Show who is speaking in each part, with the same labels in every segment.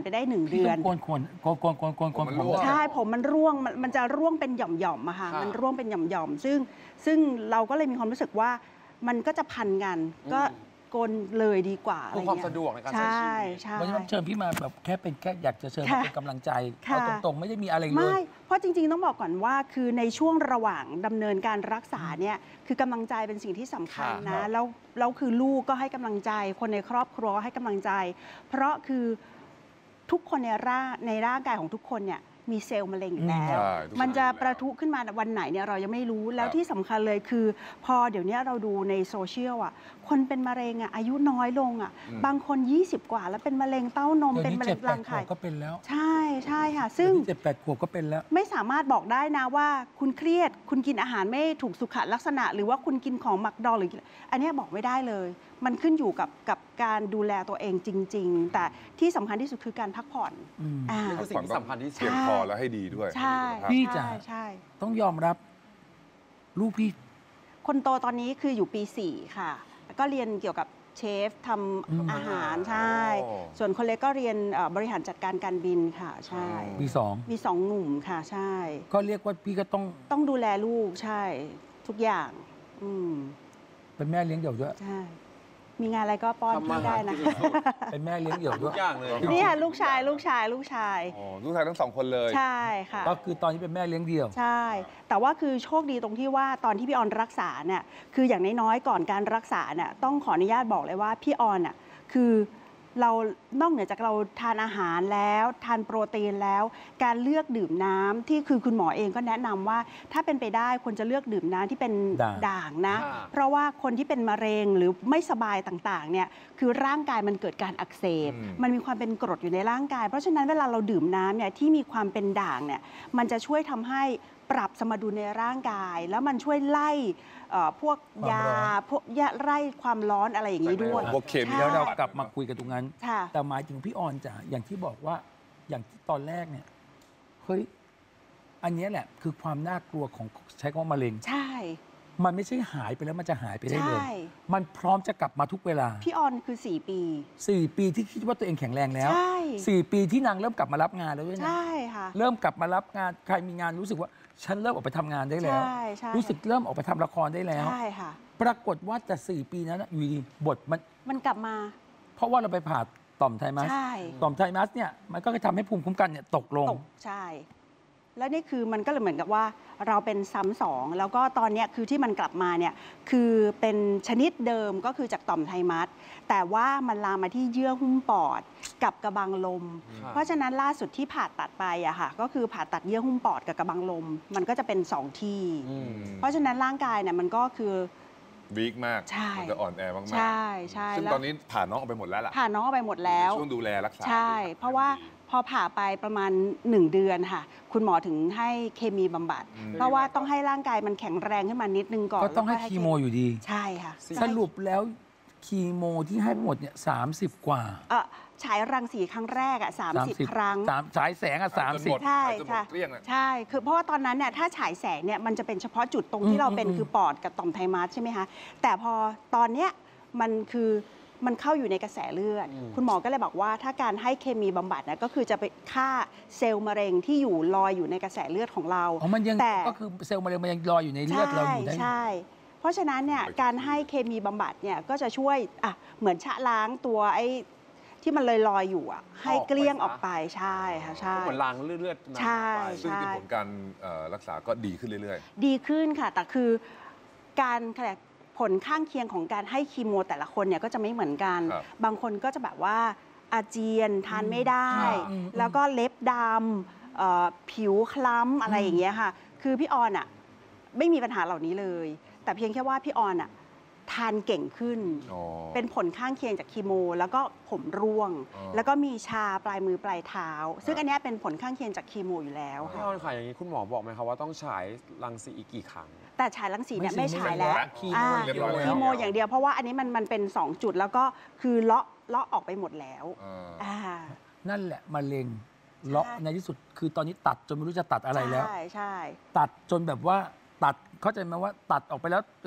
Speaker 1: ไปได้1 เดือน
Speaker 2: โกน
Speaker 1: ใช่ผมมันร่วงมันจะร่วงเป็นหย่อมๆอะค่ะมันร่วงเป็นหย่อมๆซึ่งเราก็เลยมีความรู้สึกว่ามันก็จะพันกันก็โกนเลยดีกว่าอะไรเงี้ย
Speaker 3: ความสะดวกในการใช้ชีวิต
Speaker 1: ใช่
Speaker 2: วันนี้เชิญพี่มาแบบแค่อยากจะเชิญมาเป็นกำลังใจเอาตรงๆไม่ได้มีอะไรเลย
Speaker 1: ไม่เพราะจริงๆต้องบอกก่อนว่าคือในช่วงระหว่างดำเนินการรักษาเนี่ยคือกำลังใจเป็นสิ่งที่สำคัญนะแล้วคือลูกก็ให้กำลังใจคนในครอบครัวให้กำลังใจเพราะคือทุกคนในร่างกายของทุกคนเนี่ยมีเซลล์มะเร็งอยู่แล้วมันจะประทุขึ้นมาวันไหนเนี่ยเรายังไม่รู้แล้วที่สำคัญเลยคือพอเดี๋ยวนี้เราดูในโซเชียลอ่ะคนเป็นมะเร็งอ่ะอายุน้อยลงอ่ะบางคน20 กว่าแล้วเป็นมะเร็งเต้านมเป็นมะเร็งรังไข่
Speaker 2: ก็เป็นแล้ว
Speaker 1: ใช่ค่ะซึ่ง
Speaker 2: 7-8 ขวบก็เป็นแล้ว
Speaker 1: ไม่สามารถบอกได้นะว่าคุณเครียดคุณกินอาหารไม่ถูกสุขลักษณะหรือว่าคุณกินของหมักดองหรืออันนี้บอกไม่ได้เลยมันขึ้นอยู่กับการดูแลตัวเองจริงๆแต่ที่สำคัญที่สุดคือการพักผ่อน
Speaker 3: นี่คือสิ่งที่สำคัญที่สุด
Speaker 4: เพียงพอแล้วให้ดีด้วย
Speaker 1: ใช่
Speaker 2: พี่จ๋าต้องยอมรับลูกพี่
Speaker 1: คนโตตอนนี้คืออยู่ปี 4 ค่ะแล้วก็เรียนเกี่ยวกับเชฟทำอาหารใช่ส่วนคนเล็กก็เรียนบริหารจัดการการบินค่ะใช่มี 2 หนุ่มค่ะใช่
Speaker 2: ก็เรียกว่าพี่ก็
Speaker 1: ต้องดูแลลูกใช่ทุกอย่าง
Speaker 2: เป็นแม่เลี้ยงเดี่ยวด้วย
Speaker 1: ใช่มีงานอะไรก็ป้อนพี่ได้นะ
Speaker 2: เป็นแม่เลี้ยงเดี่ยวด้วย
Speaker 3: ทุกอย่างเลย
Speaker 1: นี่ค่ะลูกชาย
Speaker 4: ลูกชายทั้ง2 คนเลย
Speaker 1: ใช่ค่ะ
Speaker 2: ก็คือตอนนี้เป็นแม่เลี้ยงเดี่ยว
Speaker 1: ใช่แต่ว่าคือโชคดีตรงที่ว่าตอนที่พี่ออนรักษาเนี่ยคืออย่างน้อยๆก่อนการรักษาเนี่ยต้องขออนุญาตบอกเลยว่าพี่ออนอ่ะคือเรานอกเหนือจากเราทานอาหารแล้วทานโปรตีนแล้วการเลือกดื่มน้ำที่คือคุณหมอเองก็แนะนำว่าถ้าเป็นไปได้ควรจะเลือกดื่มน้ำที่เป็นด่างนะเพราะว่าคนที่เป็นมะเร็งหรือไม่สบายต่างๆเนี่ยคือร่างกายมันเกิดการอักเสบมันมีความเป็นกรดอยู่ในร่างกายเพราะฉะนั้นเวลาเราดื่มน้ำเนี่ยที่มีความเป็นด่างเนี่ยมันจะช่วยทำให้ปรับสมดุลในร่างกายแล้วมันช่วยไล่พวกยาพวกไล่ความร้อนอะไรอย่างนี้ด้วย
Speaker 4: พวกเคมี
Speaker 2: แล้วเรากลับมาคุยกันตรงนั้นแต่หมายถึงพี่ออนจ๋าอย่างที่บอกว่าอย่างที่ตอนแรกเนี่ยเฮ้ยอันนี้แหละคือความน่ากลัวของใช้คำว่ามะเร็ง
Speaker 1: ใช่
Speaker 2: มันไม่ใช่หายไปแล้วมันจะหายไปได้เลยมันพร้อมจะกลับมาทุกเวลา
Speaker 1: พี่ออนคือ4 ปี
Speaker 2: 4 ปีที่คิดว่าตัวเองแข็งแรงแล้ว4 ปีที่นางเริ่มกลับมารับงานแล้วด้วยนะ
Speaker 1: ใช่ค่ะ
Speaker 2: เริ่มกลับมารับงานใครมีงานรู้สึกว่าฉันเริ่มออกไปทำงานได้แล้วรู้สึกเริ่มออกไปทำละครได้แล้ว
Speaker 1: ใช่ค่ะ
Speaker 2: ปรากฏว่าแต่4 ปีนั้นอยู่ดีบท
Speaker 1: มันกลับมา
Speaker 2: เพราะว่าเราไปผ่าต่อมไทมัสต่อมไทมัสเนี่ยมันก็จะทำให้ภูมิคุ้มกันเนี่ยตกลง
Speaker 1: ใช่แล้วนี่คือมันก็เลยเหมือนกับว่าเราเป็นซ้ำ2แล้วก็ตอนนี้คือที่มันกลับมาเนี่ยคือเป็นชนิดเดิมก็คือจากต่อมไทมัสแต่ว่ามันลามมาที่เยื่อหุ้มปอดกับกระบังลมเพราะฉะนั้นล่าสุดที่ผ่าตัดไปอะค่ะก็คือผ่าตัดเยื่อหุ้มปอดกับกระบังลมมันก็จะเป็น2 ที่เพราะฉะนั้นร่างกายเนี่ยมันก็คือ
Speaker 4: วีคมากมันจะอ่อนแอมากๆ
Speaker 1: ใช่
Speaker 4: ซึ่งตอนนี้ผ่าน้องออกไปหมดแล้วล่ะ
Speaker 1: ผ่าน้องออกไปหมดแล้ว
Speaker 4: ช่วงดูแลรักษา
Speaker 1: ใช่เพราะว่าพอผ่าไปประมาณ1 เดือนค่ะคุณหมอถึงให้เคมีบำบัดเพราะว่าต้องให้ร่างกายมันแข็งแรงขึ้นมานิดนึงก่อน
Speaker 2: ก็ต้องให้คีโมอยู่ดี
Speaker 1: ใช่ค่ะ
Speaker 2: สรุปแล้วคีโมที่ให้หมดเนี่ย30 กว่า
Speaker 1: ฉายรังสีครั้งแรก30 ครั้ง
Speaker 2: ฉายแสง30
Speaker 1: ใช่ค่ะใช่คือเพราะว่าตอนนั้นเนี่ยถ้าฉายแสงเนี่ยมันจะเป็นเฉพาะจุดตรงที่เราเป็นคือปอดกับต่อมไทมัสใช่ไหมคะแต่พอตอนเนี้ยมันคือมันเข้าอยู่ในกระแสเลือดคุณหมอก็เลยบอกว่าถ้าการให้เคมีบำบัดนะก็คือจะไปฆ่าเซลล์มะเร็งที่อยู่ลอยอยู่ในกระแสเลือดของเรา
Speaker 2: แต่ก็คือเซลล์มะเร็งมันยังลอยอยู่ในเลือดเราอยู่ได้
Speaker 1: ใช่เพราะฉะนั้นเนี่ยการให้เคมีบำบัดเนี่ยก็จะช่วยเหมือนชะล้างตัวไอ้ที่มันลอยอยู่ให้เกลี้ยงออกไปใช่ค่ะใช่
Speaker 3: เหมือนล้างเลือด
Speaker 1: ใช่
Speaker 4: ซึ่งผลการรักษาก็ดีขึ้นเรื่อย
Speaker 1: ๆดีขึ้นค่ะแต่คือการผลข้างเคียงของการให้คีโมแต่ละคนเนี่ยก็จะไม่เหมือนกันบางคนก็จะแบบว่าอาเจียนทานไม่ได้แล้วก็เล็บดำผิวคล้ำอะไรอย่างเงี้ยค่ะคือพี่ออนไม่มีปัญหาเหล่านี้เลยแต่เพียงแค่ว่าพี่ออนทานเก่งขึ้นเป็นผลข้างเคียงจากคีโมแล้วก็ผมร่วงแล้วก็มีชาปลายมือปลายเท้าซึ่งอันนี้เป็นผลข้างเคียงจากคีโมอยู่แล้ว
Speaker 3: พี่ออนค่ะอย่างนี้คุณหมอบอกไหมคะว่าต้องฉายรังสีอีกกี่ครั้ง
Speaker 1: แต่ฉายรังสีเนี่ยไม่ฉายแล้วคีโมอย่างเดียวเพราะว่าอันนี้มันเป็น2 จุดแล้วก็คือเลาะออกไปหมดแล้ว
Speaker 2: นั่นแหละมะเร็งเลาะในที่สุดคือตอนนี้ตัดจนไม่รู้จะตัดอะไรแล้ว
Speaker 1: ใช่
Speaker 2: ตัดจนแบบว่าตัดเข้าใจไหมว่าตัดออกไปแล้ว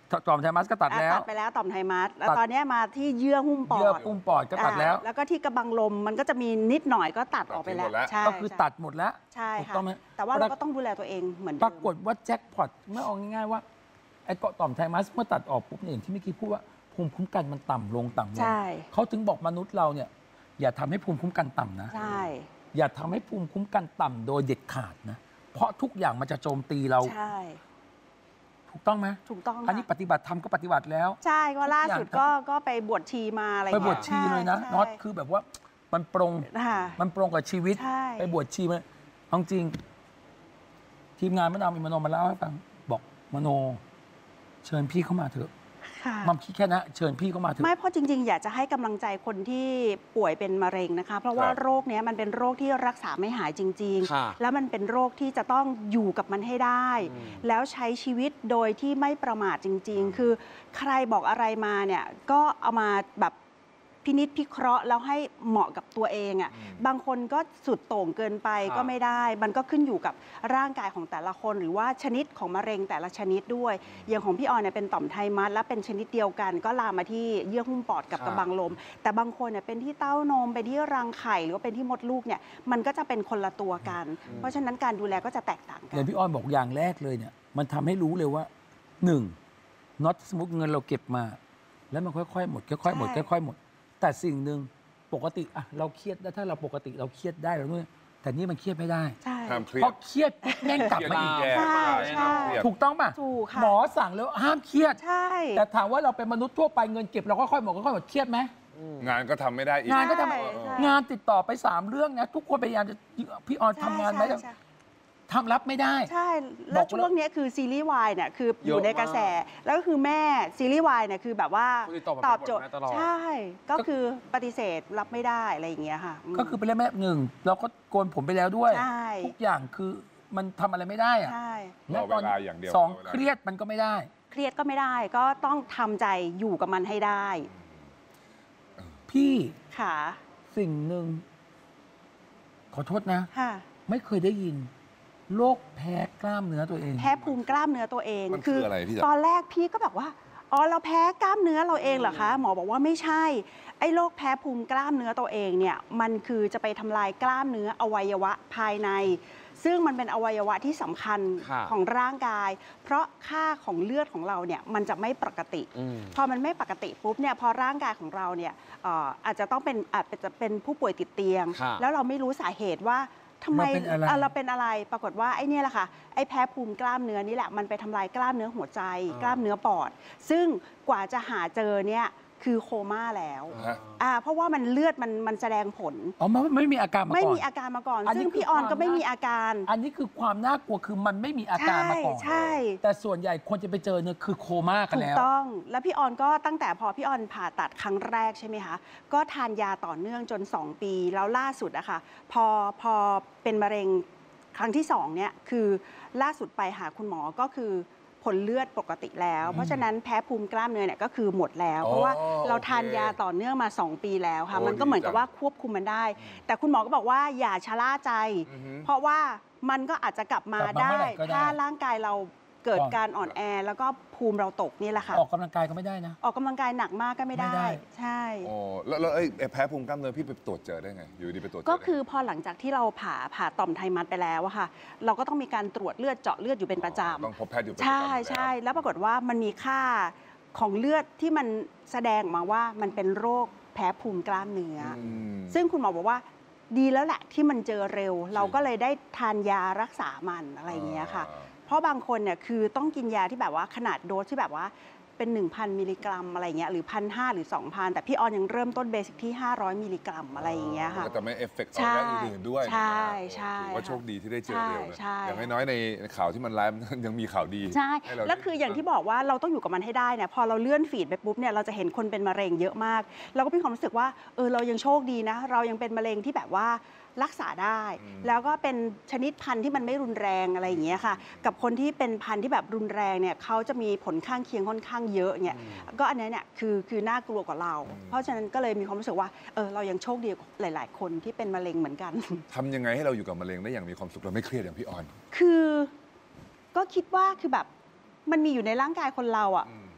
Speaker 2: ต่อมไทมัสก็ตัดแล้ว
Speaker 1: ตัดไปแล้วต่อมไทมัสแล้วตอนนี้มาที่เยื่อหุ้มปอด
Speaker 2: เยื่อหุ้มปอดก็ตัดแล้ว
Speaker 1: แล้วก็ที่กระบังลมมันก็จะมีนิดหน่อยก็ตัดออกไปแล้วใช่
Speaker 2: ก็คือตัดหมดแล้ว
Speaker 1: ใช่
Speaker 2: ถูก
Speaker 1: ค่ะ
Speaker 2: ต้องไหม
Speaker 1: แต่ว่าเราก็ต้องดูแลตัวเองเหมือนเดิม
Speaker 2: ปรากฏว่าแจ็คพอตเมื่อเอาง่ายๆว่าไอ้เกาะต่อมไทมัสเมื่อตัดออกปุ๊บเนี่ยอย่างที่เมื่อกี้พูดว่าภูมิคุ้มกันมันต่ำลง
Speaker 1: ใช่
Speaker 2: เขาถึงบอกมนุษย์เราเนี่ยอย่าทำให้ภูมิคุ้มกันต่ำนะ
Speaker 1: ใช่
Speaker 2: อย่าทำให้ภูมิคุ้มกันต่ำโดยเด็ดขาดนะเพราะทุกอย่างมันจะโจมตีเรา
Speaker 1: ใช่
Speaker 2: ถูกต้องไหม
Speaker 1: ถูกต้อง
Speaker 2: อันนี้ปฏิบัติธรรมก็ปฏิบัติแล้ว
Speaker 1: ใช่ก็ล่าสุดก็ไปบวชชีมาอะไร
Speaker 2: ไปบวชชีเลยนะ
Speaker 1: ใช่
Speaker 2: น็อตคือแบบว่ามันปรง
Speaker 1: ค่ะ
Speaker 2: มันปรงกับชีวิต
Speaker 1: ใช่
Speaker 2: ไปบวชชีมาเอาจริง ทีมงานมะนาวมีมโนมาเล่าให้ฟังบอกมโน เชิญพี่เข้ามาเถอะ
Speaker 1: ค่ะ
Speaker 2: มัมคิดแค่นะเชิญพี่เข้ามาเถอะ
Speaker 1: ไม่เพราะจริงๆ อยากจะให้กำลังใจคนที่ป่วยเป็นมะเร็งนะคะ เพราะว่า
Speaker 4: ครับ
Speaker 1: โรคเนี้ยมันเป็นโรคที่รักษาไม่หายจริง
Speaker 3: ค่ะ
Speaker 1: ๆ แล้วมันเป็นโรคที่จะต้องอยู่กับมันให้ได้ แล้วใช้ชีวิตโดยที่ไม่ประมาทจริง ๆ คือใครบอกอะไรมาเนี่ยก็เอามาแบบพินิจพิเคราะห์แล้วให้เหมาะกับตัวเองอ่ะบางคนก็สุดโต่งเกินไปก็ไม่ได้ มันก็ขึ้นอยู่กับร่างกายของแต่ละคน หรือว่าชนิดของมะเร็งแต่ละชนิดด้วย อย่างของพี่ออยเนี่ยเป็นต่อมไทมัสและเป็นชนิดเดียวกัน ก็ลามมาที่เยื่อหุ้มปอดกับกระบังลม แต่บางคนเนี่ยเป็นที่เต้านมเป็นที่รังไข่หรือว่าเป็นที่มดลูกเนี่ยมันก็จะเป็นคนละตัวกัน เพราะฉะนั้นการดูแลก็จะแตกต่างกั
Speaker 2: อน ย่างพี่อ้อนบอกอย่างแรกเลยเนี่ยมันทำให้รู้เลยว่าหนึ่งน็อตสมมติเงินเราเก็บมา แล้วมันค่อยๆหมดค่อยๆหมด
Speaker 1: ใช่
Speaker 2: ค่อยๆหมด แต่สิ่งหนึ่งปกติอะเราเครียดได้ถ้าเราปกติเราเครียดได้แล้วนู่นแต่นี่มันเครียดไม่ได้
Speaker 1: ใช่
Speaker 4: ห้ามเครีย
Speaker 2: เพ
Speaker 4: ด
Speaker 2: ราะเครียดปุ๊บแม่งกลับมาอีก
Speaker 4: แย่
Speaker 1: ใช่ใช่
Speaker 4: เครียด
Speaker 2: ถูกต้องป่ะ
Speaker 1: ถูกค่ะ
Speaker 2: หมอสั่งแล้วห้ามเครียด
Speaker 1: ใช่
Speaker 2: แต่ถามว่าเราเป็นมนุษย์ทั่วไปเงินเก็บเราค่อยๆหมดค่อยๆหมดเครียดไหม
Speaker 4: งานก็ทำไม่ได้อีก
Speaker 2: งานก็ทำ
Speaker 1: ใช่ใช่
Speaker 2: งานติดต่อไป3เรื่องนะทุกคนพยายามจะพี่ออนทำงานไหม
Speaker 1: ใช่
Speaker 2: ทำรับไม่ได้
Speaker 1: ใช่แล้วช่วงเนี้ยคือซีรีส์วายเนี่ยคืออยู่ในกระแส แล้วก็คือแม่ซีรีส์วายเนี่ยคือแบบว่า
Speaker 3: คนติดต่อมา
Speaker 1: ตอบโจทย์
Speaker 3: เป็นบทแม่ตลอด
Speaker 1: ใช่ ก็คือปฏิเสธรับไม่ได้อะไรอย่างเงี้ยค่ะม
Speaker 2: ก็คือไปเล่นแม่หนึ่งเราก็โกนผมไปแล้วด้วย
Speaker 1: ใช่
Speaker 2: ทุกอย่างคือมันทำอะไรไม่ได้อะ
Speaker 1: ใช่
Speaker 4: รอเวลาอย่างเดียว
Speaker 2: สอง
Speaker 4: รอเวลา
Speaker 2: เครียดมันก็ไม่ได้
Speaker 1: เครียดก็ไม่ได้ก็ต้องทำใจอยู่กับมันให้ได้
Speaker 2: พี่
Speaker 1: ค่ะ
Speaker 2: สิ่งหนึ่งขอโทษนะ
Speaker 1: ค่ะ
Speaker 2: ไม่เคยได้ยินโรคแพ้กล้ามเนื้อตัวเอง
Speaker 1: แพ้ภูมิกล้ามเนื้อตัวเอง
Speaker 4: มันคืออะไรพี่จ๊ะ
Speaker 1: ตอนแรกพี่ก็แบบว่าอ๋อเราแพ้กล้ามเนื้อเราเองเหรอคะหมอบอกว่าไม่ใช่ไอ้โรคแพ้ภูมิกล้ามเนื้อตัวเองเนี่ยมันคือจะไปทำลายกล้ามเนื้ออวัยวะภายใน ซึ่งมันเป็นอวัยวะที่สำคัญ
Speaker 3: ค่ะ
Speaker 1: ของร่างกาย เพราะค่าของเลือดของเราเนี่ยมันจะไม่ปกติ พอมันไม่ปกติปุ๊บเนี่ยพอร่างกายของเราเนี่ยอาจจะต้องเป็นอาจจะเป็นผู้ป่วยติดเตียง
Speaker 3: ค่ะ
Speaker 1: แล้วเราไม่รู้สาเหตุว่าทำไม
Speaker 2: เราเป็นอะไร
Speaker 1: เราเป็นอะไรปรากฏว่าไอ้เนี่ยแหละค่ะไอ้แพ้ภูมิกล้ามเนื้อนี่แหละมันไปทำลายกล้ามเนื้อหัวใจ กล้ามเนื้อปอด ซึ่งกว่าจะหาเจอเนี่ยคือโคม่าแล้ว
Speaker 4: ฮะ
Speaker 1: เพราะว่ามันเลือดมันแสดงผล
Speaker 2: อ๋อมันไม่มีอาการมาก่อน
Speaker 1: ไม่มีอาการมาก่อน
Speaker 2: อันนี้
Speaker 1: ซึ่ง
Speaker 2: คือ
Speaker 1: พี่ออนก็
Speaker 2: ความ
Speaker 1: ไม่
Speaker 2: น่า
Speaker 1: มีอาการ
Speaker 2: อันนี้คือความน่ากลัวคือมันไม่มีอาการมาก่อน
Speaker 1: ใช่
Speaker 2: แต่ส่วนใหญ่คนจะไปเจอเนี่ยคือโคม่ากัน
Speaker 1: ถูก
Speaker 2: แล้ว
Speaker 1: ต้องแล้วพี่ออนก็ตั้งแต่พอพี่ออนผ่าตัดครั้งแรกใช่ไหมคะก็ทานยาต่อเนื่องจน 2 ปีแล้วล่าสุดอะค่ะพอเป็นมะเร็งครั้งที่2เนี่ยคือล่าสุดไปหาคุณหมอก็คือผลเลือดปกติแล้ว เพราะฉะนั้นแพ้ภูมิกล้ามเนื้อเนี่ยก็คือหมดแล้ว เพราะว่าเราทานยาต่อเนื่องมา 2 ปีแล้วค่ะ
Speaker 4: โอ้
Speaker 1: มันก็เหมือนกับ
Speaker 4: ดีจัง
Speaker 1: ว่าควบคุมมันได้ แต่คุณหมอก็บอกว่าอย่าชะล่าใจ
Speaker 4: อือฮึ
Speaker 1: เพราะว่ามันก็อาจจะกลับมาก
Speaker 2: ลับมา
Speaker 1: ได้
Speaker 2: เมื่อไหร่ก็ได้
Speaker 1: ถ้าร่างกายเราเกิด
Speaker 2: ก่อน
Speaker 1: การอ่อนแอแล้วก็ภูมิเราตกนี่แหละค่ะ
Speaker 2: ออกกำลังกายก็ไม่ได้นะ
Speaker 1: ออกกำลังกายหนักมากก็ไม่
Speaker 2: ไม่ได้
Speaker 1: ได้ ใช่
Speaker 4: อ๋อแล้วไอ้แพ้ภูมิกล้ามเนื้อพี่ไปตรวจเจอได้ไง อยู่ดีไปตรวจเจอ
Speaker 1: ก็
Speaker 4: ได้ไง
Speaker 1: คือพอหลังจากที่เราผ่าต่อมไทมัสไปแล้วอะค่ะ เราก็ต้องมีการตรวจเลือดเจาะเลือดอยู่เป็นประจ
Speaker 4: ต้องพบแพทย์อยู่เป็น
Speaker 1: ำ
Speaker 4: ประจำ
Speaker 1: ใช่
Speaker 4: อยู่แล้ว
Speaker 1: ใช่แล้วปรากฏว่ามันมีค่าของเลือดที่มันแสดงออกมาว่ามันเป็นโรคแพ้ภูมิกล้ามเนื้ออ
Speaker 4: อืม
Speaker 1: ซึ่งคุณหมอบอกว่าดีแล้วแหละที่มันเจอเร็ว เราก็เลยได้ทานยารักษามันอะไรอย่างเงี้ยค่ะ เพราะบางคนเนี่ยคือต้องกินยาที่แบบว่าขนาดโดสที่แบบว่าเป็น 1,000 มิลลิกรัมอะไรเงี้ยหรือ 1,500 หรือ 2,000 แต่พี่ออนยังเริ่มต้นเบสิกที่ 500 มิลลิกรัมอะไรอย่างเงี้ยค่ะ
Speaker 4: ก็จะไม่เอฟเฟกต์ต่
Speaker 1: ใช่
Speaker 4: ออย่างอื่นๆด้วย
Speaker 1: ใช่ใช่
Speaker 4: ถือว่า
Speaker 1: ค่ะ
Speaker 4: โชคดีที่ได้เจอเร็วนะ
Speaker 1: ใช่
Speaker 4: อย่างน้อยๆในข่าวที่มันร้ายมันยังมีข่าวดี
Speaker 1: ใช่
Speaker 4: ให้เรา
Speaker 1: แล้วคืออย่างที่บอกว่าเราต้องอยู่กับมันให้ได้เนี่ยพอเราเลื่อนฟีดไปปุ๊บเนี่ยเราจะเห็นคนเป็นมะเร็งเยอะมากเราก็มีความรู้สึกว่าเรายังโชคดีนะ เรายังเป็นมะเร็งที่แบบว่ารักษาได้ แล้วก็เป็นชนิดพันธุ์ที่มันไม่รุนแรงอะไรอย่างเงี้ยค่ะ กับคนที่เป็นพันธุ์ที่แบบรุนแรงเนี่ยเขาจะมีผลข้างเคียงค่อนข้างเยอะเนี่ยก็อันนี้เนี่ยคือน่ากลัวกว่าเรา เพราะฉะนั้นก็เลยมีความรู้สึกว่าเรายังโชคดีกว่าหลาย ๆ คนที่เป็นมะเร็งเหมือนกัน
Speaker 4: ทำยังไงให้เราอยู่กับมะเร็งได้อย่างมีความสุขเราไม่เครียดอย่างพี่ออน
Speaker 1: คือก็คิดว่าคือแบบมันมีอยู่ในร่างกายคนเราอ่ะ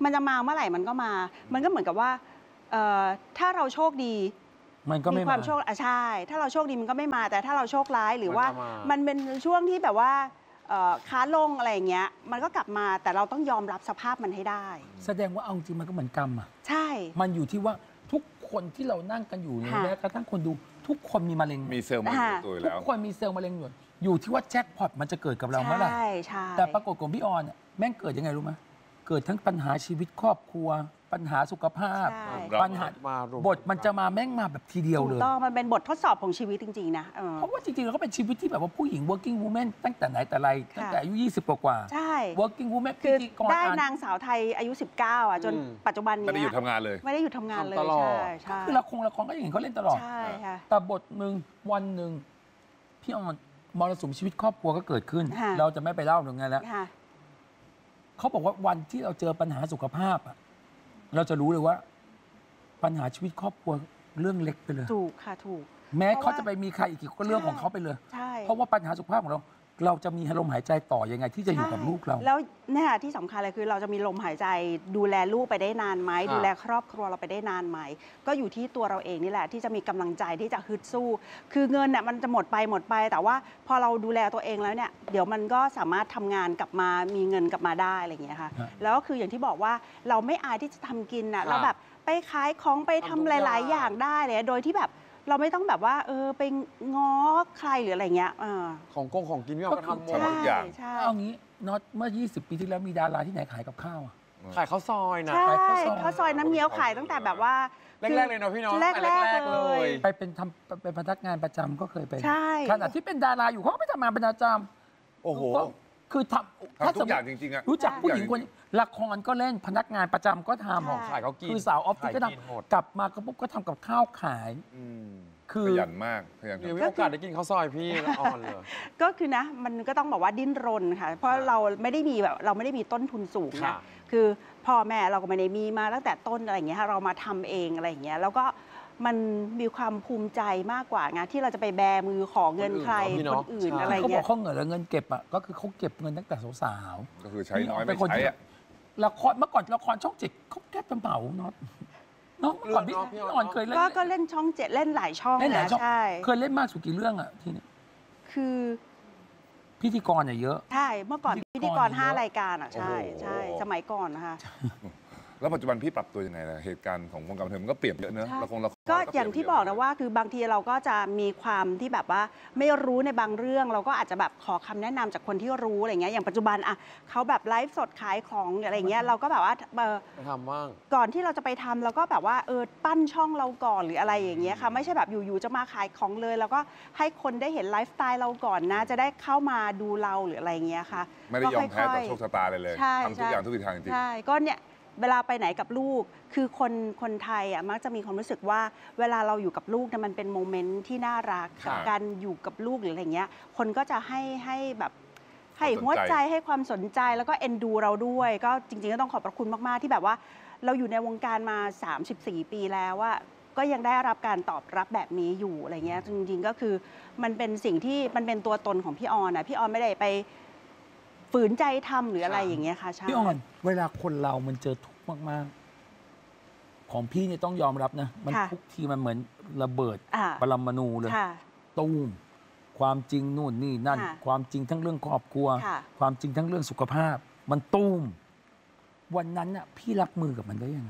Speaker 1: มันจะมาเมื่อไหร่มันก็มา มันก็เหมือนกับว่าถ้าเราโชคดี
Speaker 2: มันก็ไม่
Speaker 1: ความโชคใช่ถ้าเราโชคดีมันก็ไม่มา แต่ถ้าเราโชคร้ายหรือว่ามันเป็นช่วงที่แบบว่าค้าลงอะไรอย่างเงี้ยมันก็กลับมาแต่เราต้องยอมรับสภาพมันให้ได้
Speaker 2: แสดงว่าเอาจริงมันก็เหมือนกรรมอ่ะ
Speaker 1: ใช่
Speaker 2: มันอยู่ที่ว่าทุกคนที่เรานั่งกันอยู่แม้กระทั่งคนดูทุกคนมีมะเร็ง
Speaker 4: มีเซลล์มะเร็งตัวแล้ว
Speaker 2: ทุกคนมีเซลล์มะเร็งอยู่ที่ว่าแจ็คพอตมันจะเกิดกับเราเมื่อไหร่แต่ปรากฏของพี่ออนแม่งเกิดยังไงรู้ไหมเกิดทั้งปัญหาชีวิตครอบครัวปัญหาสุขภาพปัญหาบทมันจะมาแม่งมาแบบทีเดียวเลย
Speaker 1: ถูกต้องมันเป็นบททดสอบของชีวิตจริงๆนะ
Speaker 2: เพราะว่าจริงๆเราก็เป็นชีวิตที่แบบว่าผู้หญิง working woman ตั้งแต่ไหนแต่ไรตั้งแต่อายุ20กว่า
Speaker 1: ใช่
Speaker 2: working woman
Speaker 1: คือได้นางสาวไทยอายุ19อ่ะจนปัจจุบันนี้
Speaker 4: ไม่ได้หยุดทำงานเลย
Speaker 1: ไม่ได้หยุดทำงานเลยใช่
Speaker 2: คือละครก็ยังเห็นเขาเล่นตลอด
Speaker 1: ใช่ค่ะ
Speaker 2: แต่บทหนึ่งวันหนึ่งพี่ออนมรสุมชีวิตครอบครัวก็เกิดขึ้นเราจะไม่ไปเล่าตรงนั้นแล้วเขาบอกว่าวันที่เราเจอปัญหาสุขภาพอ่ะเราจะรู้เลยว่าปัญหาชีวิตครอบครัวเรื่องเล็กไปเลย
Speaker 1: ถูกค่ะถูก
Speaker 2: แม้เขาจะไปมีใครอีกก็เรื่องของเขาไปเลยเพราะว่าปัญหาสุขภาพของเราจะมีลมหายใจต่อยังไงที่จะอยู่กับลูกเรา
Speaker 1: แล้วเนี่ยที่สำคัญเลยคือเราจะมีลมหายใจดูแลลูกไปได้นานไหมดูแลครอบครัวเราไปได้นานไหมก็อยู่ที่ตัวเราเองนี่แหละที่จะมีกำลังใจที่จะฮึดสู้คือเงินเนี่ยมันจะหมดไปแต่ว่าพอเราดูแลตัวเองแล้วเนี่ยเดี๋ยวมันก็สามารถทำงานกลับมามีเงินกลับมาได้อะไรอย่างเงี้ยค่ะแล้วก็คืออย่างที่บอกว่าเราไม่อายที่จะทำกินนะเราแบบไปขายของไปทำหลายๆอย่างได้เลยโดยที่แบบเราไม่ต้องแบบว่าไปง้อใครหรืออะไรเงี้ย
Speaker 3: ของกินพี่ออนก็ทำหมด
Speaker 4: ทุกอย่าง
Speaker 2: เอางี้น็อตเมื่อ20 ปีที่แล้วมีดาราที่ไหนขายกับข้าว
Speaker 3: ขายข้าวซอยนะ
Speaker 1: ใช่ข้าวซอยน้ำเงี้ยวขายตั้งแต่แบบว่า
Speaker 3: แรกๆเลยเนาะพี่น้อง
Speaker 1: แรกๆเลย
Speaker 2: ไปเป็นพนักงานประจำก็เคยไป
Speaker 1: ใช่
Speaker 2: ขณะที่เป็นดาราอยู่เขาก็ไปทำงานเป็นประจ
Speaker 4: ำโอ้โห
Speaker 2: คือท
Speaker 4: ำทุกอย่างจริงๆอะ
Speaker 2: รู้จักผู้หญิงคนละครก็เล่นพนักงานประจำก็ทำ
Speaker 3: ขายเขากิน
Speaker 2: คือสาวออฟฟิศก็ทำกลับมาก็ปุ๊บก็ทำกับข้าวขาย
Speaker 4: ขยันมากขยัน
Speaker 3: มีโอกาสได้กินข้าวซอยพี่ออนเลย
Speaker 1: ก็คือนะมันก็ต้องบอกว่าดิ้นรนค่ะเพราะเราไม่ได้มีแบบเราไม่ได้มีต้นทุนสูงนะคือพ่อแม่เราก็ไม่ได้มีมาตั้งแต่ต้นอะไรอย่างเงี้ยเรามาทำเองอะไรอย่างเงี้ยแล้วก็มันมีความภูมิใจมากกว่าไงที่เราจะไปแบมือขอเงินใครคนอื่นอะไรเงี้ย
Speaker 2: เขาบอกเขาเงินเก็บอ่ะก็คือเขาเก็บเงินตั้งแต่สาว
Speaker 4: ๆก็คือใช้น้อยไม่ใช้อ่ะ
Speaker 2: ละครเมื่อก่อนละครช่อง7เขาแก้เป็นเผาเนาะเมื่อก่อนพี่ออนเคยเล่น
Speaker 1: ก็เล่นช่อง7เล่นหลายช่องนะใช่
Speaker 2: เคยเล่นมากสุดกี่เรื่องอ่ะทีนี้
Speaker 1: คือ
Speaker 2: พิธีกรเยอะ
Speaker 1: ใช่เมื่อก่อนพิธีกร5รายการอ่ะใช่สมัยก่อนนะคะ
Speaker 4: แล้วปัจจุบันพี่ปรับตัวยังไงล่ะเหตุการณ์ของวงการบันเทิงมันก็เปลี่ยนเยอะเนอะละคร
Speaker 1: ก็อย่างที่บอกนะว่าคือบางทีเราก็จะมีความที่แบบว่าไม่รู้ในบางเรื่องเราก็อาจจะแบบขอคำแนะนำจากคนที่รู้อะไรเงี้ยอย่างปัจจุบันอ่ะเขาแบบไลฟ์สดขายของอะไรเงี้ยเราก็แบบว่า
Speaker 3: ทำบ้าง
Speaker 1: ก่อนที่เราจะไปทำเราก็แบบว่าปั้นช่องเราก่อนหรืออะไรอย่างเงี้ยค่ะไม่ใช่แบบอยู่ๆจะมาขายของเลยแล้วก็ให้คนได้เห็นไลฟ์สไตล์เราก่อนนะจะได้เข้ามาดูเราหรืออะไรเงี้ยค่ะ
Speaker 4: ไม่ได้ยอมแพ้ต่อโชคชะตาเลยทำทุกอย่างทุกทางจริง
Speaker 1: ใช่ก็เนี่ยเวลาไปไหนกับลูกคือคนไทยอ่ะมักจะมีความรู้สึกว่าเวลาเราอยู่กับลูกเนี่ยมันเป็นโมเมนต์ที่น่ารักกับการอยู่กับลูกหรืออะไรเงี้ยคนก็จะให้แบบให้หัวใจให้ความสนใจแล้วก็เอ็นดูเราด้วยก็จริงๆก็ต้องขอบพระคุณมากๆที่แบบว่าเราอยู่ในวงการมา34 ปีแล้วว่าก็ยังได้รับการตอบรับแบบนี้อยู่อะไรเงี้ยจริงๆก็คือมันเป็นสิ่งที่มันเป็นตัวตนของพี่ออนนะพี่ออนไม่ได้ไปฝืนใจทำหรืออะไรอย่างเงี้ยค่ะใช่
Speaker 2: พี่ออนเวลาคนเรามันเจอทุกข์มากๆของพี่เนี่ยต้องยอมรับนะมันทุกทีมันเหมือนระเบิดปรมาณูเลยตูมความจริงนู่นนี่นั่นความจริงทั้งเรื่องครอบครัวความจริงทั้งเรื่องสุขภาพมันตูมวันนั้นน่ะพี่รับมือกับมันได้ยังไง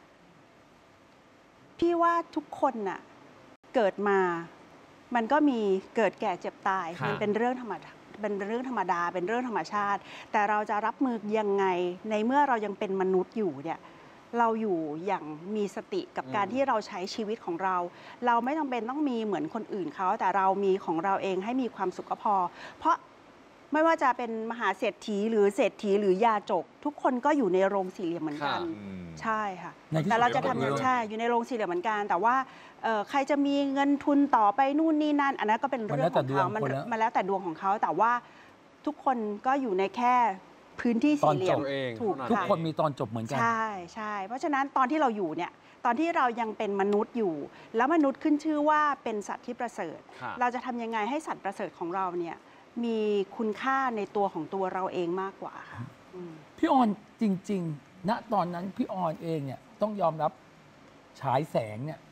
Speaker 1: พี่ว่าทุกคนน่ะเกิดมามันก็มีเกิดแก่เจ็บตายมันเป็นเรื่องธรรมดาเป็นเรื่องธรรมดาเป็นเรื่องธรรมชาติแต่เราจะรับมือยังไงในเมื่อเรายังเป็นมนุษย์อยู่เนี่ยเราอยู่อย่างมีสติกับการที่เราใช้ชีวิตของเราเราไม่จำเป็นต้องมีเหมือนคนอื่นเขาแต่เรามีของเราเองให้มีความสุขก็พอเพราะไม่ว่าจะเป็นมหาเศรษฐีหรือเศรษฐีหรือยาจกทุกคนก็อยู่ในโรงสี่เหลี่ยมเหมือนกันใช่ค่ะแต่เราจะทำยังไงใช่อยู่ในโรงสี่เหลี่ยมเหมือนกันแต่ว่าใครจะมีเงินทุนต่อไปนู่นนี่นั่นอันนั้นก็เป็นเรื่องของเขามันแล้วแต่ดวงของเขาแต่ว่าทุกคนก็อยู่ในแค่พื้นที่สี่เหลี่ยม
Speaker 2: ถูกทุกคนมีตอนจบเหมือนกัน
Speaker 1: ใช่เพราะฉะนั้นตอนที่เราอยู่เนี่ยตอนที่เรายังเป็นมนุษย์อยู่แล้วมนุษย์ขึ้นชื่อว่าเป็นสัตว์ที่ประเสริฐเราจะทำยังไงให้สัตว์ประเสริฐของเราเนี่ยมีคุณค่าในตัวของตัวเราเองมากกว่าค่ะ
Speaker 2: พี่ออนจริงๆณตอนนั้นพี่ออนเองเนี่ยต้องยอมรับฉายแสงเนี่ย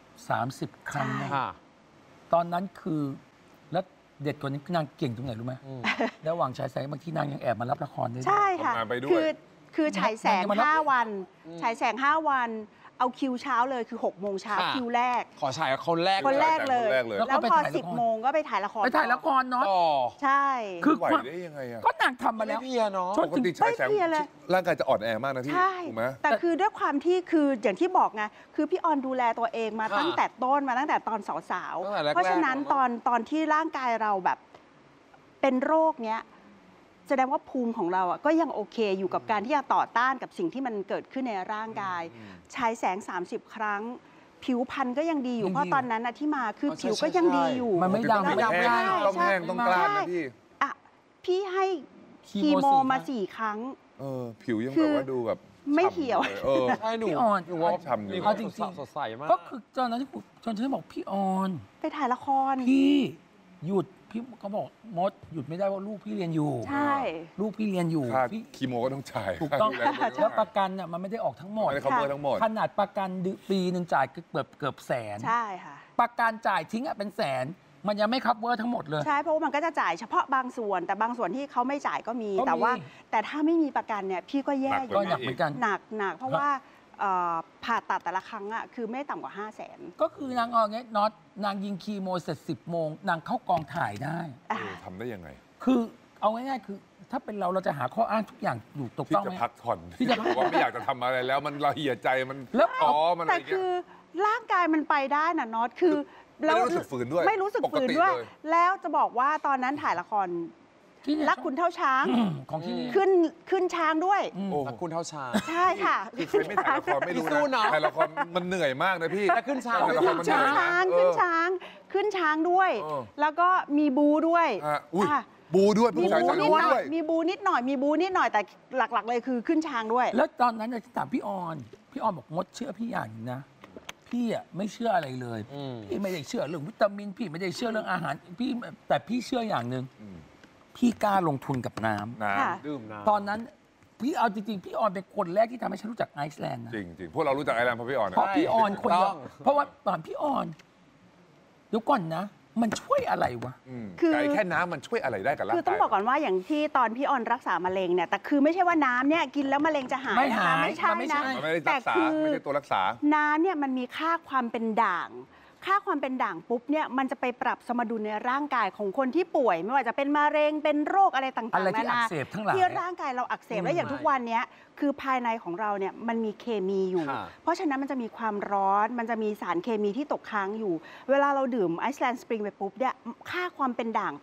Speaker 2: 30 ครั้งนะ
Speaker 3: ค่ะ
Speaker 2: ตอนนั้นคือแล้วเด็ดกว่านี้นางเก่งตรงไหนรู้ไหมระหว่างฉายแสงบางทีนางยังแอบมารับละครได้ด้วย
Speaker 1: ใช่ค่ะ
Speaker 4: ทำงานไปด้วย
Speaker 1: คือฉายแสง
Speaker 2: นางจะมารับ
Speaker 1: 5 วันฉายแสง 5 วัน เอาคิวเช้าเลยคือ6 โมงเช้า
Speaker 3: ค่ะ
Speaker 1: คิวแรก
Speaker 3: ขอฉายกับคนแรก
Speaker 1: คนแรกเลย
Speaker 4: คนแรกเลย
Speaker 1: แล้วพอ
Speaker 2: แล้วก็ไปถ่ายละคร
Speaker 1: 10 โมงก็ไปถ่ายละคร
Speaker 2: ไปถ่ายละครเนาะ
Speaker 3: ต่อ
Speaker 1: ใช่
Speaker 2: คือ
Speaker 4: ไหวได้ยังไงอะ
Speaker 2: ก็นางทำมา
Speaker 3: ไม่
Speaker 2: แล้ว
Speaker 3: เพลียเนาะ
Speaker 4: ปกติฉายแสง
Speaker 1: ไม่เพลียเลย
Speaker 4: ร่างกายจะอ่อนแอมากนะพี่
Speaker 1: ใช่
Speaker 4: ถูกไหม
Speaker 1: แต่คือด้วยความที่คืออย่างที่บอกไงคือพี่ออนดูแลตัวเองมา
Speaker 3: ค่ะ
Speaker 1: ตั้งแต่ต้นมาตั้งแต่ตอนสาว
Speaker 3: ตั้งแต่แรกๆ
Speaker 1: เพราะฉะนั้น
Speaker 3: เนอะ
Speaker 1: ตอนที่ร่างกายเราแบบเป็นโรคเนี้ยแสดงว่าภูมิของเราอ่ะก็ยังโอเคอยู่กับการที่จะต่อต้านกับสิ่งที่มันเกิดขึ้นในร่างกายฉายแสง 30 ครั้ง ผิวพรรณก็ยังดีอยู่
Speaker 2: ยังดี
Speaker 1: เพราะตอนนั้นนะที่มาคือ
Speaker 3: อ๋อใช่
Speaker 1: ผิวก็ยังดีอยู่
Speaker 2: มันไม่ดำ
Speaker 4: ต้อง
Speaker 2: ไม่ดำ
Speaker 4: แห้ง
Speaker 1: ใช่
Speaker 4: ต้องแห้งต้องกล้านนะพี่
Speaker 1: อ่ะพี่ให้คีโมมา 4 ครั้ง
Speaker 4: ผิวยัง
Speaker 1: คื
Speaker 4: แบบ
Speaker 1: อ
Speaker 4: ว่าดูแบบ
Speaker 1: ไม่เหี่ยว
Speaker 4: ฉ่ำลเออ
Speaker 3: ใช่หนู
Speaker 2: พี่ออน
Speaker 3: หนูว่า
Speaker 4: ฉ่ำอยู่
Speaker 3: มีค
Speaker 2: เอา
Speaker 3: วาม
Speaker 2: จริง
Speaker 3: สดใสมาก
Speaker 2: ก็คือตอนนั้นที่ผมจนฉันบอกพี่ออน
Speaker 1: ไปถ่ายละคร
Speaker 2: พี่หยุดพี่เขาบอกมดหยุดไม่ได้ว่าลูกพี่เรียนอยู่
Speaker 1: ใช่
Speaker 2: ลูกพี่เรียนอยู่
Speaker 4: ค่า
Speaker 2: พี่
Speaker 4: คีโมก็ต้องจ่าย
Speaker 2: ถูกต้อง
Speaker 4: ค่าดูแล
Speaker 2: แล้วประกันน่ะมันไม่ได้ออกทั้งหมด
Speaker 4: ไม่ได้ cover ทั้งหมด
Speaker 2: ขนาดประกันปีหนึ่งจ่ายเกือบแสน
Speaker 1: ใช่ค่ะ
Speaker 2: ประกันจ่ายทิ้งอ่ะเป็นแสน มันยังไม่คัฟเวอร์ทั้งหมดเลย
Speaker 1: ใช่เพราะว่ามันก็จะจ่ายเฉพาะบางส่วน แต่บางส่วนที่เขาไม่จ่ายก็มี
Speaker 2: ก็มี
Speaker 1: แต่ถ้าไม่มีประกันเนี่ยพี่ก็แย่
Speaker 4: หนัก
Speaker 1: อก
Speaker 2: ก็
Speaker 1: ยู่
Speaker 2: หนักเหมือนกัน
Speaker 1: หนักเพราะว่าผ่าตัดแต่ละครั้งอ่ะคือไม่ต่ำกว่า 500,000
Speaker 2: ก็คือนางเอาอย่างเงี้ยน็อตนางยิงคีโมเสร็จ10 โมงนางเข้ากองถ่ายได้
Speaker 4: ทำได้ยังไง
Speaker 2: คือเอาง่ายๆคือ ถ้าเป็นเราจะหาข้ออ้างทุกอย่างอยู่ถูก
Speaker 4: ที่
Speaker 2: ต้อง
Speaker 4: จะ
Speaker 2: ไหม
Speaker 4: พักผ่อน
Speaker 2: ที่จะพัก
Speaker 4: ว่าไม่อยากจะทำอะไรแล้วมันระเหี่ยใจมัน
Speaker 2: แล้ว
Speaker 4: ท้อมันอะไร
Speaker 1: แต่
Speaker 4: เงี้
Speaker 1: คื
Speaker 4: ย
Speaker 1: อร่างกายมันไปได้น่ะน็อตคือ
Speaker 4: ไม่รู้สึกฝืนด้วย
Speaker 1: ไม่รู้สึกฝืน
Speaker 4: ปกติ
Speaker 1: ด้วย
Speaker 4: เลย
Speaker 1: แล้วจะบอกว่าตอนนั้นถ่ายละคร
Speaker 2: ที่เนี่ย
Speaker 1: รักคุณเท่าช้าง
Speaker 2: ของที่นี่
Speaker 1: ขึ้นช้างด้วย
Speaker 4: โอ้
Speaker 3: รักคุณเท่าชา
Speaker 1: ใช่ค่ะ
Speaker 4: คือใครไม่ถ่ายละครไม่รู้
Speaker 3: สู้เน
Speaker 4: นะ
Speaker 3: อะ
Speaker 4: ถ่ายละครมันเหนื่อยมากนะพี่
Speaker 3: แล้วขึ้นช้าง
Speaker 4: ถ่ายละครมันเหนื่อยนะ
Speaker 1: ขึ้นช้างด้วย
Speaker 4: เออ
Speaker 1: แล้วก็มีบูด้วย
Speaker 4: อุ้ย
Speaker 1: อ่ะ
Speaker 4: บูด้วย
Speaker 1: มี
Speaker 4: ผู้ชาย
Speaker 1: บู
Speaker 4: ชาย
Speaker 1: นิด
Speaker 4: บู
Speaker 1: หน่อ
Speaker 4: ด้วย ย
Speaker 1: มีบูนิดหน่อยแต่หลักๆเลยคือขึ้นช้างด้วย
Speaker 2: แล้วตอนนั้นเนี่ยที่ถามพี่ออนบอกมดเชื่อพี่อย่างหนึงนะ พี่อ่ะไม่เชื่ออะไรเลย พี่ไม่ได้เชื่อเรื่องวิตามิน พี่ไม่ได้เชื่อเรื่องอาหารพี่แต่พี่เชื่ออย่างหนึ่ง
Speaker 4: อืม
Speaker 2: พี่กล้าลงทุนกับน้ำ
Speaker 4: น้
Speaker 1: ค่ะ
Speaker 3: ดื่มน้ำ
Speaker 2: ตอนนั้นพี่เอาจริงๆพี่ออนเป็นคนแรกที่ทำให้ฉันรู้จักไอซ์แลนด์นะ
Speaker 4: ำจริงๆพวกเรารู้จักไอแลนด์เพราะพี่อ่อนนะ
Speaker 2: เพราะพี่ออนคนเดียว
Speaker 3: ถูกต้อง
Speaker 2: เพราะว่าตอนพี่ออนเดี๋ยวก่อนนะ มันช่วยอะไรวะ
Speaker 1: คือ
Speaker 4: แต่แค่น้ำมันช่วยอะไรได้กับร่าง
Speaker 1: คื
Speaker 4: กาย
Speaker 1: อต้องบอกก่อนว่าอย่างที่ตอนพี่ออนรักษามะเร็งเนี่ยแต่คือไม่ใช่ว่าน้ำเนี่ยกินแล้วมะเร็งจะหาย
Speaker 2: ไม่
Speaker 1: นะคะ
Speaker 2: หาย
Speaker 1: ไม่ใช่
Speaker 2: มันไม่ใช่
Speaker 1: นะ
Speaker 4: มันไม่ได้
Speaker 1: แต่
Speaker 4: รักษา
Speaker 1: คือ
Speaker 4: ไม่ใช่ตัวรักษา
Speaker 1: น้ำเนี่ยมันมีค่าความเป็นด่าง ค่าความเป็นด่างปุ๊บเนี่ยมันจะไปปรับสมดุลในร่างกายของคนที่ป่วย ไม่ว่าจะเป็นมะเร็งเป็นโรคอะไรต่างๆ
Speaker 2: อะไรที่
Speaker 1: นา
Speaker 2: อั
Speaker 1: นาก
Speaker 2: เสบทั้งหลาย
Speaker 1: ที่ร่างกายเราอักเสบและอย่างทุกวันเนี้ยคือภายในของเราเนี่ยมันมีเคมีอยู่
Speaker 3: ค่ะ
Speaker 1: เพราะฉะนั้นมันจะมีความร้อน มันจะมีสารเคมีที่ตกค้างอยู่ เวลาเราดื่มไอซ์แลนด์สปริงไปปุ๊บเนี่ยค่าความเป็นด่าง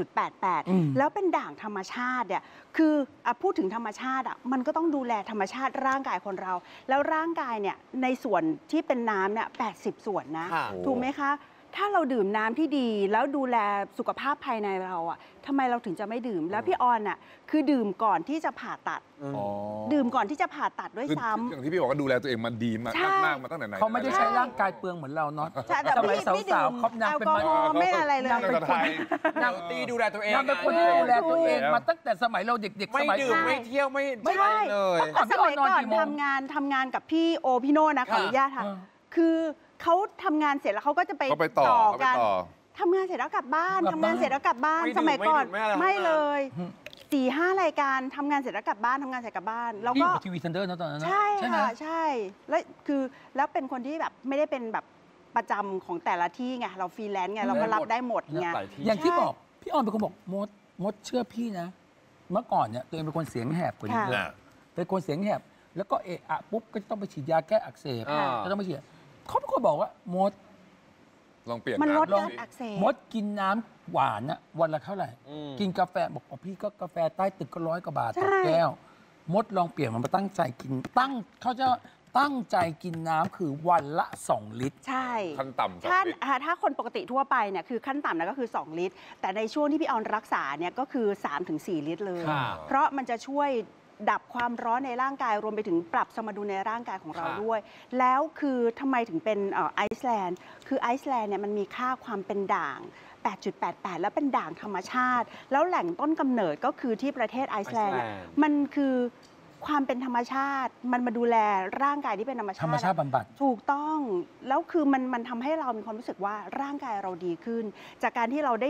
Speaker 1: 8.88 แล้วเป็นด่างธรรมชาติเนี่ยคือพูดถึงธรรมชาติอ่ะมันก็ต้องดูแลธรรมชาติร่างกายคนเรา แล้วร่างกายเนี่ยในส่วนที่เป็นน้ำเนี่ย80 ส่วนนะ
Speaker 3: ค่ะ
Speaker 1: ถูกไหมคะ ถ้าเราดื่มน้ำที่ดีแล้วดูแลสุขภาพภายในเราอ่ะทำไมเราถึงจะไม่ดื่ม แล้วพี่ออนอ่ะคือดื่มก่อนที่จะผ่าตัด
Speaker 4: อ๋อ
Speaker 1: ดื่มก่อนที่จะผ่าตัดด้วย
Speaker 4: คือ
Speaker 1: ซ้ำ
Speaker 4: อย่างที่พี่บอกว่าดูแลตัวเองมันดีมาก
Speaker 1: ใช่
Speaker 4: มากมาตั้งแต่ไหน
Speaker 2: เขาไม่ได้
Speaker 4: แต่
Speaker 2: ใช้
Speaker 4: รก
Speaker 2: ร่างกายเปลืองเหมือนเราเนาะ
Speaker 1: ใช่แต่
Speaker 2: สมัย
Speaker 1: ไม่ดื่
Speaker 2: สาว
Speaker 1: ม
Speaker 2: ๆครบนาง
Speaker 1: แอล
Speaker 2: เป็น
Speaker 1: กอ
Speaker 2: มัน
Speaker 1: ฮอล์ไม่อะไรเลย
Speaker 4: นางเป็นคน
Speaker 3: นางตีดูแลตัวเอง
Speaker 2: นางเป็นคนที่ดูแลตัวเองมาตั้งแต่สมัยเราเด็กๆ
Speaker 3: ไม่
Speaker 2: สมัย
Speaker 3: ดื่ม
Speaker 1: ใช่
Speaker 3: ไม่เที่ยวไม่
Speaker 1: ไม่ใช่
Speaker 3: เลย
Speaker 2: ก่อนพี่
Speaker 1: ส
Speaker 2: ออ
Speaker 1: มัน ย
Speaker 2: นอน
Speaker 1: ก่อน
Speaker 2: กี่โมง
Speaker 1: ทำงานกับพี่โอพี่โน่นะขออนุญาตค่ะ
Speaker 2: เออ
Speaker 1: คือเขาทำงานเสร็จแล้วเขาก็จะไป
Speaker 4: เขาไปต่อเขาไป
Speaker 1: กัน
Speaker 4: ต่อ
Speaker 1: ทำงานเสร็จแล้วกลับบ้าน
Speaker 2: กลับ
Speaker 1: ทำงาน
Speaker 2: บ้าน
Speaker 1: เสร็จแล้วกลับบ้าน
Speaker 3: ไม่ดื่ม
Speaker 1: สมัยก่อน
Speaker 3: ไม่ดื่มไม่อะไร
Speaker 1: ไม่
Speaker 3: ทั้งนั้น
Speaker 1: เลย
Speaker 2: อืม
Speaker 1: 4-5 รายการทำงานเสร็จแล้วกลับบ้านทำงานเสร็จกลับบ้าน แล้ว
Speaker 2: พี่อ
Speaker 1: ก็
Speaker 2: ยู่กับทีวีทันเดอร์นะตอนนั้นนะ
Speaker 1: ใช่
Speaker 2: ไหม
Speaker 1: ค่ะใช่แล้วคือแล้วเป็นคนที่แบบไม่ได้เป็นแบบประจำของแต่ละที่ไงเราฟรีแลนซ์ไงเราก็รับได้หมดไง
Speaker 3: หลายที่
Speaker 2: อย่างที่
Speaker 1: ใช่
Speaker 2: บอกพี่ออนเป็นคนบอกมดเชื่อพี่นะ เมื่อก่อนเนี่ยตัวเองเป็นคนเสียงแหบกว่านี้
Speaker 1: ค่ะ
Speaker 2: เยอะเป็นคนเสียงแหบแล้วก็เอะอะปุ๊บก็จะต้องไปฉีดยาแก้อักเสบ
Speaker 3: อ่า
Speaker 2: ก็ต้องไปฉีดเขาเป็นคนบอกว่ามด
Speaker 4: ลองเปลี่ยน
Speaker 1: มันลด
Speaker 4: ำ
Speaker 1: การอักเสบ
Speaker 2: มดกินน้ำหวานอะวันละเท่าไหร่
Speaker 3: อืม
Speaker 2: กินกาแฟบอกอ๋อพี่ก็กาแฟใต้ตึกก็100 กว่าบาทต่อ
Speaker 1: ใช่
Speaker 2: แก้ว มดลองเปลี่ยนมันมาตั้งใจกินเขาจะตั้งใจกินน้ำคือวันละ 2 ลิตร
Speaker 1: ใช่
Speaker 4: ขั้นต่ำสอง
Speaker 1: ถ้า
Speaker 4: ลิตร
Speaker 1: ถ้าคนปกติทั่วไปเนี่ยคือขั้นต่ำนะก็คือ 2 ลิตร แต่ในช่วงที่พี่ออนรักษาเนี่ยก็คือ 3-4 ลิตรเลย
Speaker 3: ค่ะ
Speaker 1: เพราะมันจะช่วยดับความร้อนในร่างกายรวมไปถึงปรับสมดุลในร่างกายของเรา
Speaker 3: ค่ะ
Speaker 1: ด้วย แล้วคือทำไมถึงเป็นไอซ์แลนด์คือไอซ์แลนด์เนี่ยมันมีค่าความเป็นด่าง 8.88 แล้วเป็นด่างธรรมชาติ แล้วแหล่งต้นกำเนิดก็คือที่ประเทศไอซ์แลนด์เนี่ย
Speaker 3: ไอซ์แลนด์
Speaker 1: มันคือความเป็นธรรมชาติมันมาดูแลร่างกายที่เป็นธรรมชาติ
Speaker 2: ธรรมชาติบำบัด
Speaker 1: ถูกต้องแล้วคือมันทำให้เรามีความรู้สึกว่าร่างกายเราดีขึ้น จากการที่เราได้